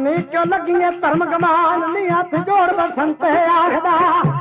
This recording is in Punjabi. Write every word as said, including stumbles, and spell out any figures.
ਨੀ ਕਿਉਂ ਲੱਗੀਏ ਧਰਮ ਕਮਾਨ ਨੀ ਹੱਥ ਜੋੜ ਬਸੰਤ ਆਖਦਾ